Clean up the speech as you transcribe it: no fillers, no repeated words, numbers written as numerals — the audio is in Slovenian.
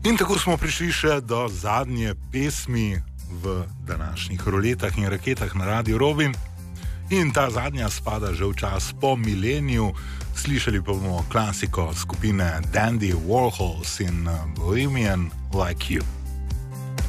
In tako smo prišli še do zadnje pesmi v današnjih roletah in raketah na Radio Robin. In ta zadnja spada že v čas po mileniju. Slišali pa bomo klasiko skupine Dandy Warhols in Bohemian Like You.